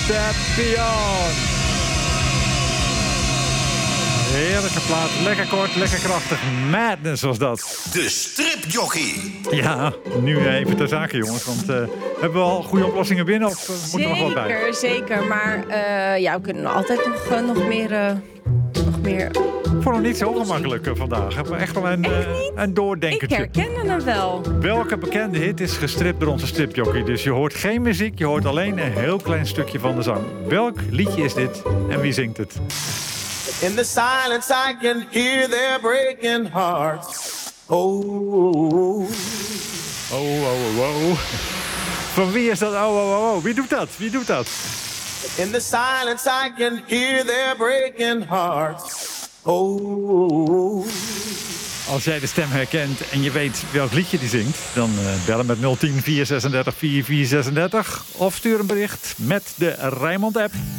Step Beyond. Heerlijke plaat, lekker kort, lekker krachtig. Madness was dat. De stripjockey. Ja, nu even ter zake, jongens. Want hebben we al goede oplossingen binnen of moet er nog wat bij? Zeker. Maar we kunnen altijd nog meer... Ik vond het niet zo gemakkelijk vandaag. Hebben we echt wel een doordenkertje. Ik herkende hem wel. Welke bekende hit is gestript door onze stripjockey? Dus je hoort geen muziek, je hoort alleen een heel klein stukje van de zang. Welk liedje is dit en wie zingt het? In the silence I can hear their breaking hearts. Oh. Van wie is dat? Oh. Wie doet dat? In the silence I can hear their breaking hearts. Oh. Als jij de stem herkent en je weet welk liedje die zingt, dan bellen met 010 436 4436 of stuur een bericht met de Rijnmond app.